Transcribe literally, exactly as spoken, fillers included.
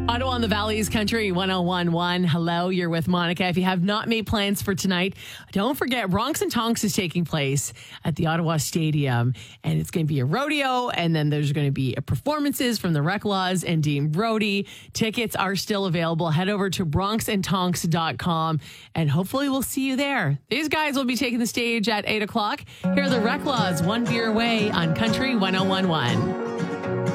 Ottawa on the Valley's Country one oh one point one. Hello, you're with Monica. If you have not made plans for tonight, don't forget Bronx and Tonks is taking place at the Ottawa Stadium. And it's going to be a rodeo. And then there's going to be performances from the Reclaws and Dean Brody. Tickets are still available. Head over to bronx and tonks dot com and hopefully we'll see you there. These guys will be taking the stage at eight o'clock. Here are the Reclaws, One Beer Away on Country one oh one point one.